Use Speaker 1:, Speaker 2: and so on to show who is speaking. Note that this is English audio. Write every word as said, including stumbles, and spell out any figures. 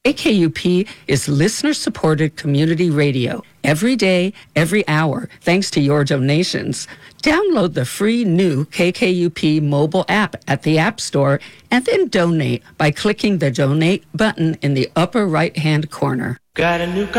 Speaker 1: K K U P is listener-supported community radio every day, every hour, thanks to your donations. Download the free new K K U P mobile app at the App Store and then donate by clicking the Donate button in the upper right-hand corner.
Speaker 2: Got a new